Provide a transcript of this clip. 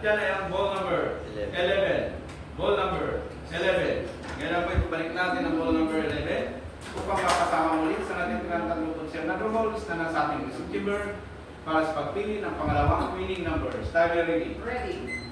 dyan ay ang ball number 11. Ball number 11. Ngayon po ibalik natin ang ball number 11 upang makasama ulit sa natin pinataglutot siya na rolls na nasa ating receiver para sa pagpili ng pangalawang winning numbers. Tayo ready? Ready.